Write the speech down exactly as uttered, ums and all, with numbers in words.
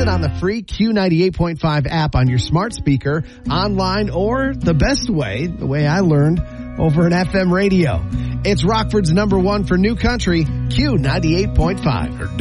Listen on the free Q ninety-eight point five app on your smart speaker, online, or the best way, the way I learned, over an F M radio. It's Rockford's number one for new country, Q ninety-eight point five.